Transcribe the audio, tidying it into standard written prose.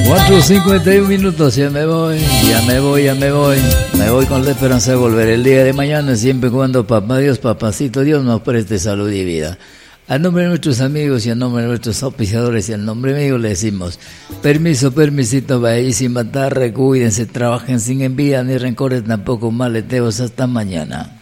4:51, ya me voy. Me voy con la esperanza de volver el día de mañana, siempre y cuando Papá Dios, Papacito Dios nos preste salud y vida. A nombre de nuestros amigos y a nombre de nuestros auspiciadores y al nombre mío le decimos: permisito, bellísima tarde, cuídense, trabajen sin envidia ni rencores, tampoco maleteos. Hasta mañana.